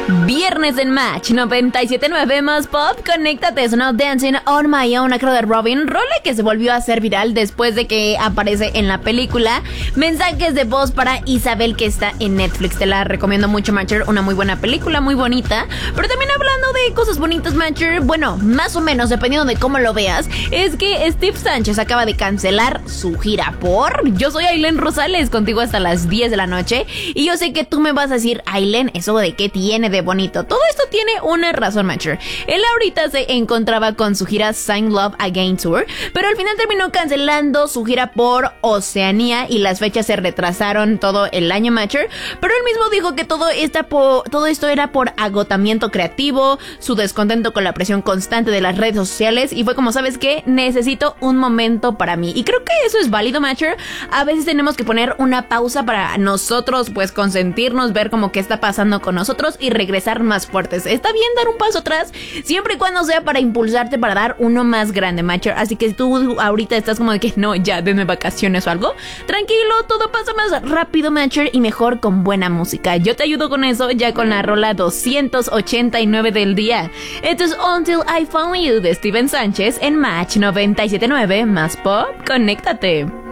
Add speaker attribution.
Speaker 1: Viernes en Match 97.9 más pop. Conéctate, es Not Dancing on My Own, a creo de Robin, rola que se volvió a hacer viral después de que aparece en la película Mensajes de Voz para Isabel, que está en Netflix. Te la recomiendo mucho, Matcher, una muy buena película, muy bonita. Pero también hablando de cosas bonitas, Matcher, bueno, más o menos, dependiendo de cómo lo veas, es que Steve Sánchez acaba de cancelar su gira por... Yo soy Ailén Rosales, contigo hasta las 10 de la noche, y yo sé que tú me vas a decir, Ailén, ¿eso de qué tiene de bonito? Todo esto tiene una razón, Matcher. Él ahorita se encontraba con su gira Sign Love Again Tour, pero al final terminó cancelando su gira por Oceanía y las fechas se retrasaron todo el año, Matcher. Pero él mismo dijo que todo esto era por agotamiento creativo, su descontento con la presión constante de las redes sociales, y fue como, ¿sabes qué? Necesito un momento para mí. Y creo que eso es válido, Matcher. A veces tenemos que poner una pausa para nosotros, pues consentirnos, ver como qué está pasando con nosotros y regresar más fuertes. Está bien dar un paso atrás, siempre y cuando sea para impulsarte para dar uno más grande, Matcher. Así que si tú ahorita estás como de que no, ya denme vacaciones o algo, tranquilo, todo pasa más rápido, Matcher, y mejor con buena música. Yo te ayudo con eso ya con la rola 289 del día. Esto es Until I Found You de Steven Sánchez en Match 97.9 más pop. Conéctate.